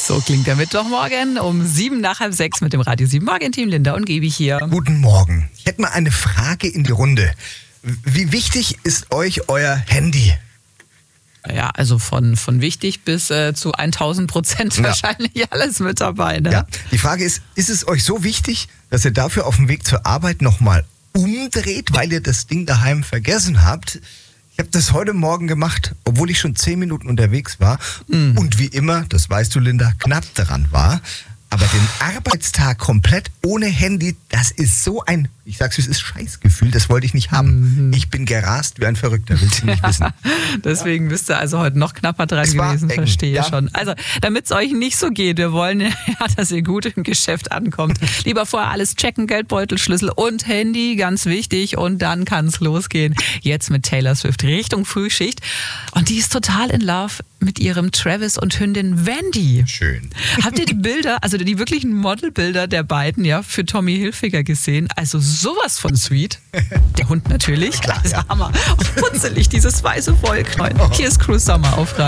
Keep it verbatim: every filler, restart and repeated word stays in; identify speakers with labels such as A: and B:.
A: So klingt der Mittwochmorgen um sieben nach halb sechs mit dem Radio sieben Morgen-Team. Linda und Gebi hier.
B: Guten Morgen. Ich hätte mal eine Frage in die Runde. Wie wichtig ist euch euer Handy?
A: Ja, also von, von wichtig bis äh, zu tausend Prozent
B: Ja.
A: wahrscheinlich alles mit dabei. Ne?
B: Ja. Die Frage ist, ist es euch so wichtig, dass ihr dafür auf dem Weg zur Arbeit nochmal umdreht, weil ihr das Ding daheim vergessen habt? Ich habe das heute Morgen gemacht, obwohl ich schon zehn Minuten unterwegs war
A: Mhm.
B: und wie immer, das weißt du, Linda, knapp dran war. Aber den Arbeitstag komplett ohne Handy, das ist so ein, ich sag's, es ist Scheißgefühl, das wollte ich nicht haben.
A: Mhm.
B: Ich bin gerast wie ein Verrückter, willst du nicht wissen.
A: Deswegen bist du also heute noch knapper dran
B: Es war
A: gewesen,
B: eng,
A: verstehe
B: ja.
A: schon. Also, damit es euch nicht so geht, wir wollen ja, dass ihr gut im Geschäft ankommt. Lieber vorher alles checken, Geldbeutel, Schlüssel und Handy, ganz wichtig. Und dann kann es losgehen. Jetzt mit Taylor Swift Richtung Frühschicht. Und die ist total in Love mit ihrem Travis und Hündin Wendy.
B: Schön.
A: Habt ihr die Bilder, also die wirklichen Modelbilder der beiden, ja, für Tommy Hilfiger gesehen? Also sowas von sweet. Der Hund natürlich.
B: Klar,
A: Das ist
B: ja.
A: Hammer. Und putzelig, dieses weiße Volk. Hier ist Cruise Sommer auf Radio.